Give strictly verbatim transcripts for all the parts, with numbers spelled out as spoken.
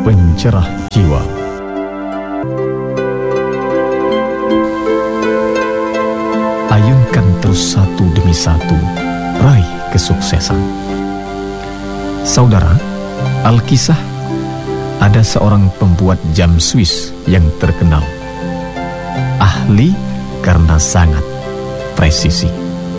pencerah jiwa. Ayunkan terus satu demi satu, raih kesuksesan. Saudara, Alkisah, ada seorang pembuat jam Swiss yang terkenal. Ahli karena sangat presisi.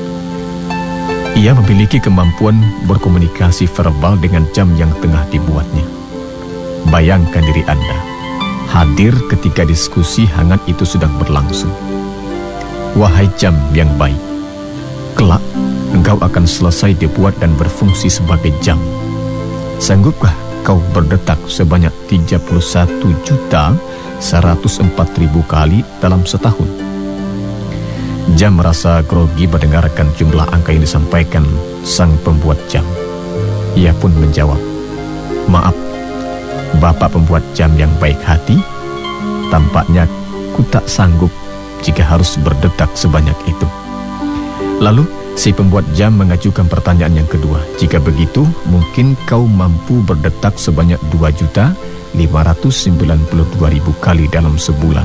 Ia memiliki kemampuan berkomunikasi verbal dengan jam yang tengah dibuatnya. Bayangkan diri Anda, hadir ketika diskusi hangat itu sedang berlangsung. Wahai jam yang baik, kelak engkau akan selesai dibuat dan berfungsi sebagai jam. Sanggupkah kau berdetak sebanyak tiga puluh satu juta seratus empat ribu kali dalam setahun? Jam merasa grogi mendengarkan jumlah angka yang disampaikan sang pembuat jam. Ia pun menjawab, "Maaf, Bapak pembuat jam yang baik hati, tampaknya ku tak sanggup jika harus berdetak sebanyak itu." Lalu si pembuat jam mengajukan pertanyaan yang kedua. "Jika begitu, mungkin kau mampu berdetak sebanyak dua juta lima ratus sembilan puluh dua ribu kali dalam sebulan?"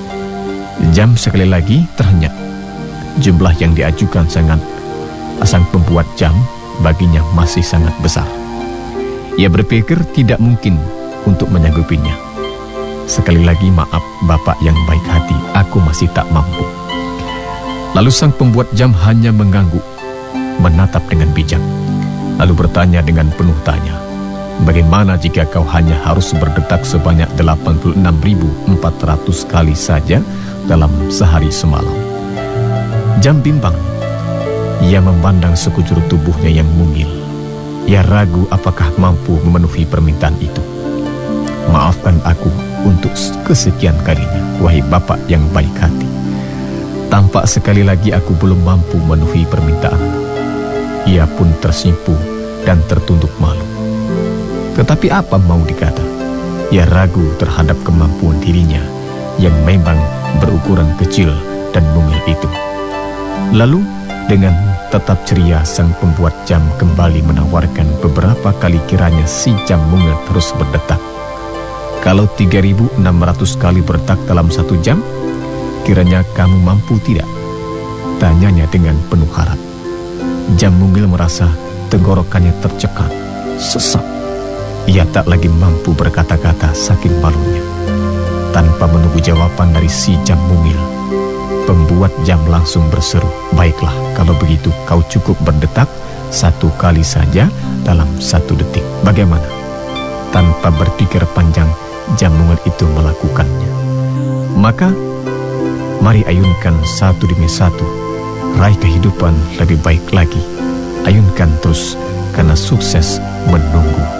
Jam sekali lagi terhenyak. Jumlah yang diajukan sangat sang pembuat jam baginya masih sangat besar. Ia berpikir tidak mungkin untuk menyanggupinya. "Sekali lagi maaf, Bapak yang baik hati, aku masih tak mampu." Lalu sang pembuat jam hanya mengangguk, menatap dengan bijak, lalu bertanya dengan penuh tanya, "Bagaimana jika kau hanya harus berdetak sebanyak delapan puluh enam ribu empat ratus kali saja dalam sehari semalam?" Jam bimbang. Ia memandang sekujur tubuhnya yang mungil. Ia ragu apakah mampu memenuhi permintaan itu. "Maafkan aku untuk kesekian kalinya, wahai Bapak yang baik hati. Tampak sekali lagi aku belum mampu memenuhi permintaanmu." Ia pun tersipu dan tertunduk malu. Tetapi apa mau dikata? Ia ragu terhadap kemampuan dirinya yang memang berukuran kecil dan mungil itu. Lalu dengan tetap ceria sang pembuat jam kembali menawarkan beberapa kali kiranya si jam mungil terus berdetak. "Kalau tiga ribu enam ratus kali berdetak dalam satu jam, kiranya kamu mampu tidak?" tanyanya dengan penuh harap. Jam mungil merasa tenggorokannya tercekat, sesak. Ia tak lagi mampu berkata-kata saking malunya. Tanpa menunggu jawaban dari si jam mungil, pembuat jam langsung berseru, "Baiklah, kalau begitu kau cukup berdetak satu kali saja dalam satu detik. Bagaimana?" Tanpa berpikir panjang, jam mungil itu melakukannya. Maka, mari ayunkan satu demi satu, raih kehidupan lebih baik lagi. Ayunkan terus, karena sukses menunggu.